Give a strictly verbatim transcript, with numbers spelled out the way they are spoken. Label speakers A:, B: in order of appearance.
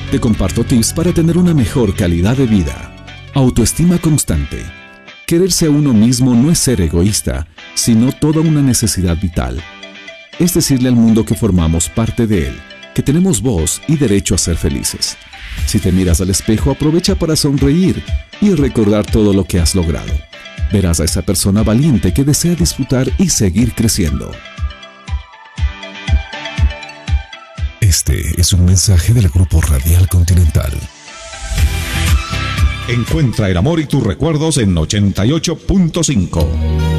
A: Te comparto tips para tener una mejor calidad de vida. Autoestima constante. Quererse a uno mismo no es ser egoísta, sino toda una necesidad vital. Es decirle al mundo que formamos parte de él, que tenemos voz y derecho a ser felices. Si te miras al espejo, aprovecha para sonreír y recordar todo lo que has logrado. Verás a esa persona valiente que desea disfrutar y seguir creciendo.
B: Este es un mensaje del Grupo Radial Continental.
C: Encuentra el amor y tus recuerdos en ochenta y ocho punto cinco.